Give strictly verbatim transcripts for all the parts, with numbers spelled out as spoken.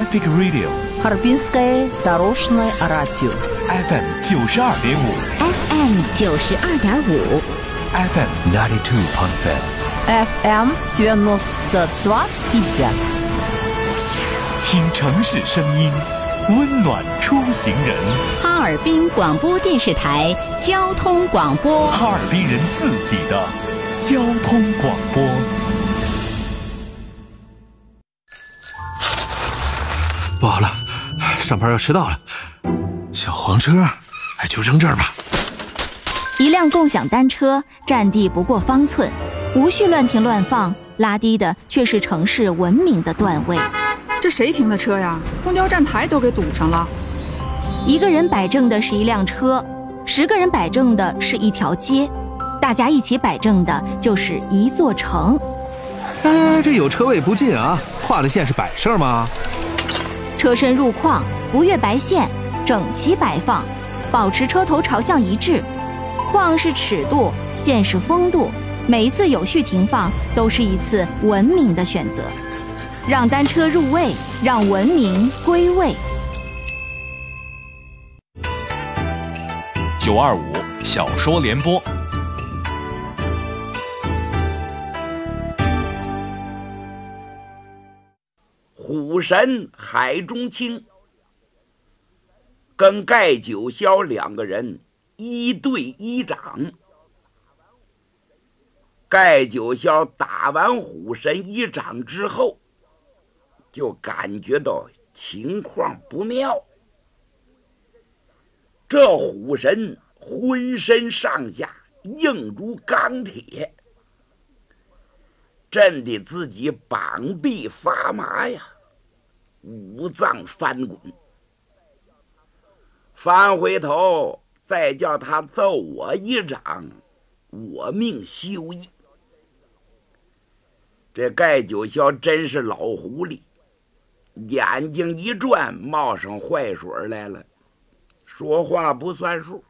Traffic Radio Харбинское дорожное радио Эф Эм 九十二点五 Эф Эм 九十二点五 Эф Эм девяносто два и пять эф эм девяносто два и пять 听城市声音，温暖出行人。 哈尔滨广播电视台交通广播， 哈尔滨人自己的交通广播。 不好了，上班要迟到了。小黄车，哎，就扔这儿吧。 一辆共享单车占地不过方寸，无序乱停乱放，拉低的却是城市文明的段位。 这谁停的车呀？公交站台都给堵上了。 一个人摆正的是一辆车，十个人摆正的是一条街，大家一起摆正的就是一座城。 哎，这有车位不进啊，画的线是摆设吗？ 车身入框，不越白线，整齐摆放，保持车头朝向一致。框是尺度，线是风度，每一次有序停放都是一次文明的选择。让单车入位，让文明归位。 九二五小说联播。 虎神海中青跟盖九霄两个人一对一掌，盖九霄打完虎神一掌之后，就感觉到情况不妙。这虎神浑身上下硬如钢铁，震得自己膀臂发麻呀，五脏翻滚。翻回头再叫他揍我一掌，我命休矣。这盖九霄真是老狐狸，眼睛一转，冒上坏水来了，说话不算数。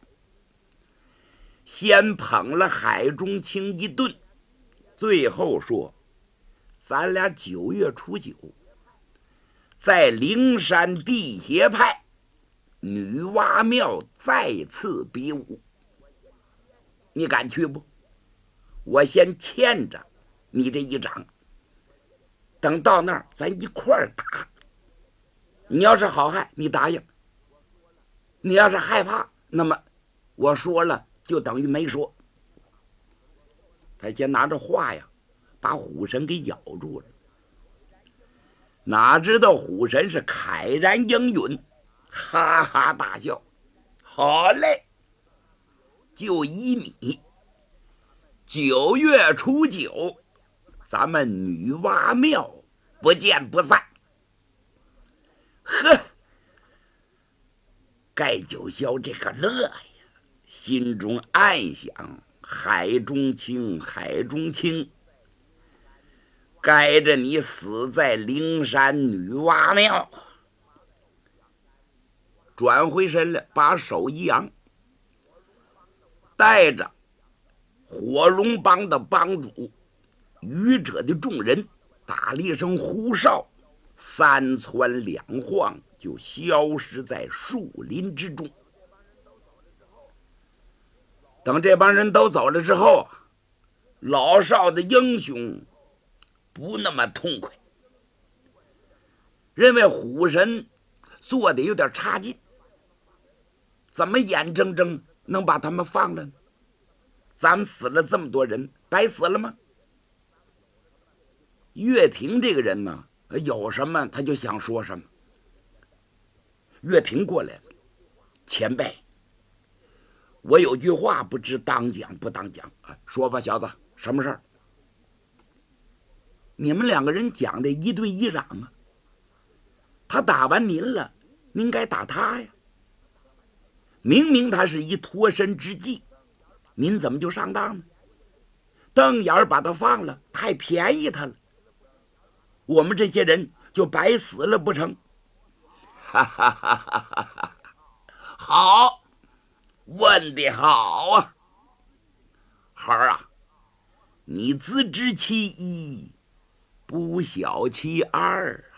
先捧了海中青一顿，最后说：“咱俩九月初九，在灵山地协派女娲庙再次比武，你敢去不？我先欠着你这一掌，等到那儿咱一块儿打。你要是好汉，你答应；你要是害怕，那么我说了就等于没说。”他先拿着话呀，把虎神给咬住了。哪知道虎神是慨然应允，哈哈大笑：“好嘞，就依你，九月初九，咱们女娲庙不见不散。”呵，盖九霄这个乐呀，心中暗想：海中青，海中青，该着你死在灵山女娲庙。转回身来，把手一扬，带着火龙帮的帮主愚者的众人打了一声呼哨，三窜两晃就消失在树林之中。等这帮人都走了之后，老少的英雄不那么痛快，认为虎神做的有点差劲，怎么眼睁睁能把他们放了呢？咱们死了这么多人，白死了吗？岳霆这个人呢，有什么他就想说什么。岳霆过来了：“前辈，我有句话不知当讲不当讲啊，说吧，小子，什么事儿？”你们两个人讲的一对一掌啊，他打完您了，您该打他呀。明明他是一脱身之计，您怎么就上当呢？瞪眼把他放了，太便宜他了，我们这些人就白死了不成？哈哈哈哈哈哈！好，问得好啊，孩儿啊，你自知其一，不晓其二。